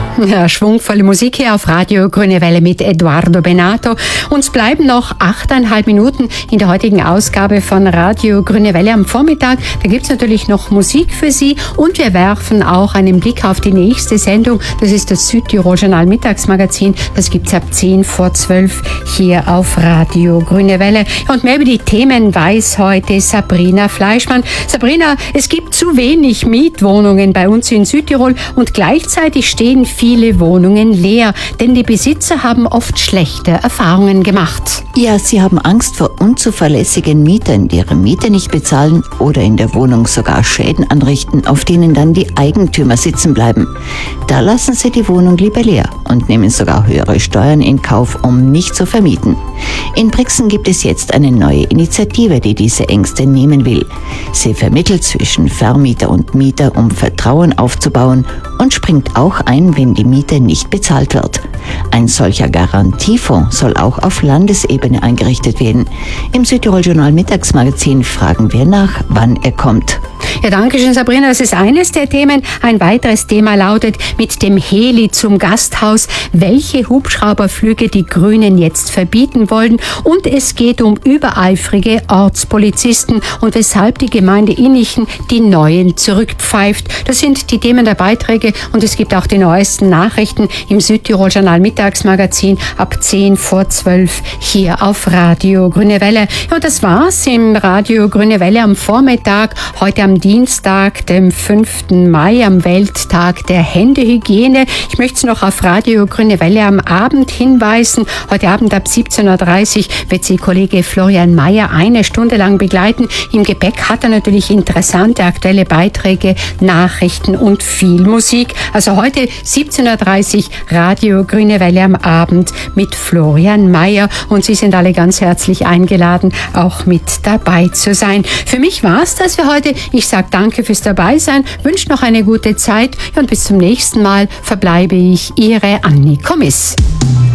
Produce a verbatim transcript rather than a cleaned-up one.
Ja, schwungvolle Musik hier auf Radio Grüne Welle mit Eduardo Benato. Uns bleiben noch achteinhalb Minuten in der heutigen Ausgabe von Radio Grüne Welle am Vormittag. Da gibt's natürlich noch Musik für Sie und wir werfen auch einen Blick auf die nächste Sendung. Das ist das Südtirol Journal Mittagsmagazin. Das gibt's ab zehn vor zwölf hier auf Radio Grüne Welle. Und mehr über die Themen weiß heute Sabrina Fleischmann. Sabrina, es gibt zu wenig Mietwohnungen bei uns in Südtirol und gleichzeitig stehen viele Viele Wohnungen leer, denn die Besitzer haben oft schlechte Erfahrungen gemacht. Ja, sie haben Angst vor unzuverlässigen Mietern, die ihre Miete nicht bezahlen oder in der Wohnung sogar Schäden anrichten, auf denen dann die Eigentümer sitzen bleiben. Da lassen sie die Wohnung lieber leer und nehmen sogar höhere Steuern in Kauf, um nicht zu vermieten. In Brixen gibt es jetzt eine neue Initiative, die diese Ängste nehmen will. Sie vermittelt zwischen Vermieter und Mieter, um Vertrauen aufzubauen und springt auch ein, wenn die Miete nicht bezahlt wird. Ein solcher Garantiefonds soll auch auf Landesebene eingerichtet werden. Im Südtirol Journal Mittagsmagazin fragen wir nach, wann er kommt. Ja, danke schön, Sabrina. Das ist eines der Themen. Ein weiteres Thema lautet mit dem Heli zum Gasthaus, welche Hubschrauberflüge die Grünen jetzt verbieten wollen. Und es geht um übereifrige Ortspolizisten und weshalb die Gemeinde Innichen die neuen zurückpfeift. Das sind die Themen der Beiträge und es gibt auch die neuesten Nachrichten im Südtirol Journal Mittagsmagazin ab zehn vor zwölf hier auf Radio Grüne Welle. Ja, und das war's im Radio Grüne Welle am Vormittag, heute am Dienstag, dem fünften Mai, am Welttag der Händehygiene. Ich möchte noch auf Radio Grüne Welle am Abend hinweisen. Heute Abend ab siebzehn Uhr dreißig wird Sie Kollege Florian Mayer eine Stunde lang begleiten. Im Gepäck hat er natürlich interessante aktuelle Beiträge, Nachrichten und viel Musik. Also heute siebzehn Uhr dreißig Radio Grüne Welle am Abend mit Florian Mayer. Und Sie sind alle ganz herzlich eingeladen, auch mit dabei zu sein. Für mich war's das für heute. Ich sage danke fürs Dabeisein, wünsche noch eine gute Zeit und bis zum nächsten Mal verbleibe ich Ihre Anni Kommiss.